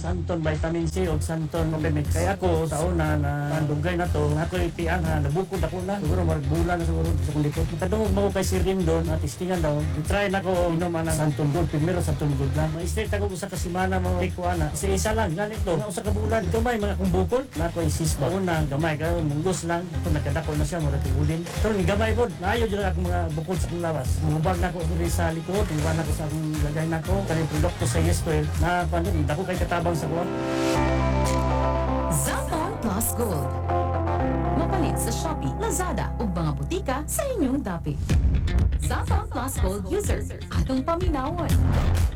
santon vitamin C o santon supplement. Kaya ako sa una na pandugay na to, ako itiang ha, nabukod ako na. Siguro magbulan na siguro sa kong likod. Itadungog mo kay Sir Rindon at testingan daw. I-try na ko inom ang santon gold. Primero santon gold na. Ma-straight ako sa kasimana mo take ko ana. Isa lang ganito. Usa ka bulan. Ito may mga kung bukol. Na ako insist ba una gamay kayo munggos lang. Ito nagkadako na siya mura tigulin. Pero ni gamay pod. Naayo jud ako mga bukol sa akong lawas. Mubag na ako sa likod. Iwan ako sa akong lagay na ko. Kaning produkto sa Yes12 na panon dako kay katabang sa kuwan. Zaton Plus Gold. Mapalit sa Shopee, Lazada ug mga butika sa inyong dapit. Zaton Plus Gold user, atong paminawon.